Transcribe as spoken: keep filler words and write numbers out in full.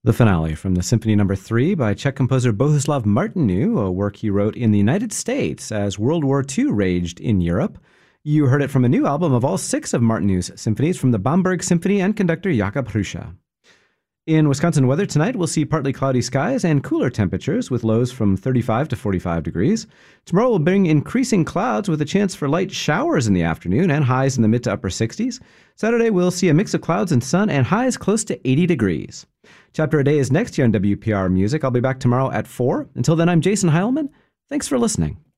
The finale from the Symphony Number three by Czech composer Bohuslav Martinu, a work he wrote in the United States as World War Two raged in Europe. You heard it from a new album of all six of Martinu's symphonies from the Bamberg Symphony and conductor Jakub Hrusa. In Wisconsin weather tonight, we'll see partly cloudy skies and cooler temperatures with lows from thirty-five to forty-five degrees. Tomorrow will bring increasing clouds with a chance for light showers in the afternoon and highs in the mid to upper sixties. Saturday, we'll see a mix of clouds and sun and highs close to eighty degrees. Chapter a Day is next here on W P R Music. I'll be back tomorrow at four. Until then, I'm Jason Heilman. Thanks for listening.